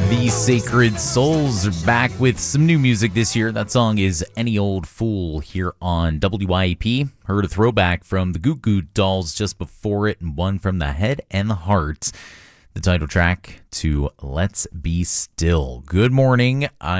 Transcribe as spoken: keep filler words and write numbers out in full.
The Sacred Souls are back with some new music this year. That song is Any Old Fool here on W I E P. Heard a throwback from the Goo Goo Dolls just before it, and one from The Head and the Heart, the title track to Let's Be Still. Good morning. I